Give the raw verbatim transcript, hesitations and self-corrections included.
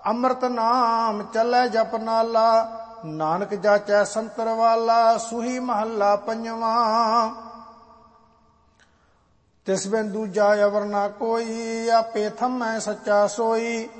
ਅੰਮ੍ਰਿਤ ਨਾਮ ਚੱਲੈ ਜਪ ਨਾਲਾ, ਨਾਨਕ ਜਾਚੈ ਸੰਤਰ ਵਾਲਾ। ਸੂਹੀ ਮਹੱਲਾ ਪੰਜਵਾਂ। ਤਿਸ ਬਿਨ ਦੂਜਾ ਅਵਰ ਨਾ ਕੋਈ, ਆਪੇ ਥੰਮੈ ਸੱਚਾ ਸੋਈ।